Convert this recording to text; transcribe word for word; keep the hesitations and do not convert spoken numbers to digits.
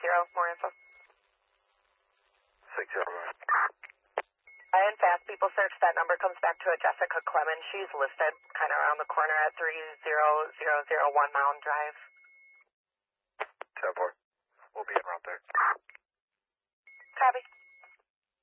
zero, more info. six zero. And fast people search, that number comes back to a Jessica Clemens. She's listed kind of around the corner at three zero zero zero one Mound Drive.